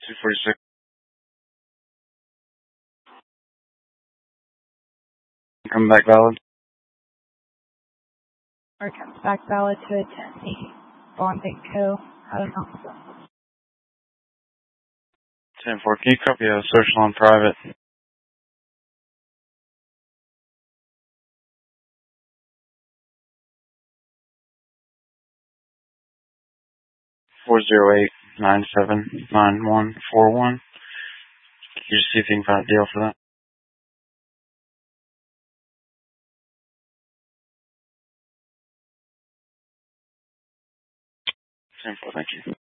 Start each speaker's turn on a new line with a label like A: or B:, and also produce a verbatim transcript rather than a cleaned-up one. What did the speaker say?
A: two forty-six. Come back valid.
B: Or comes back valid to a Tennessee. Bonding Co. I don't know.
A: ten four, can you copy a social on private? four zero eight nine seven nine one four one. Can you just see if you can find a deal for that? ten four, thank you.